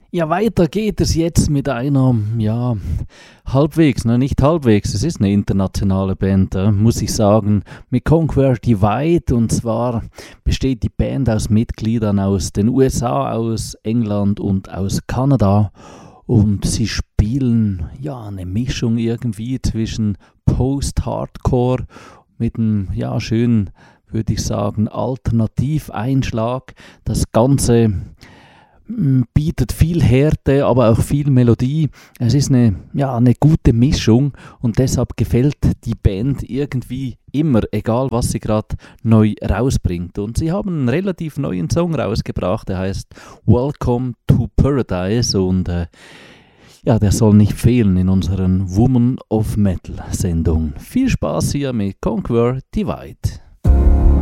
Ja, weiter geht es jetzt mit einer, ja, halbwegs, ne, nicht halbwegs, es ist eine internationale Band, muss ich sagen, mit Conquer Divide. Und zwar besteht die Band aus Mitgliedern aus den USA, aus England und aus Kanada. Und sie spielen, ja, eine Mischung irgendwie zwischen Post-Hardcore mit einem, ja, schönen, würde ich sagen, Alternativeinschlag. Das Ganze bietet viel Härte, aber auch viel Melodie. Es ist eine gute Mischung und deshalb gefällt die Band irgendwie immer, egal was sie gerade neu rausbringt. Und sie haben einen relativ neuen Song rausgebracht, der heißt Welcome to Paradise und der soll nicht fehlen in unseren Woman of Metal Sendungen. Viel Spaß hier mit Conquer Divide.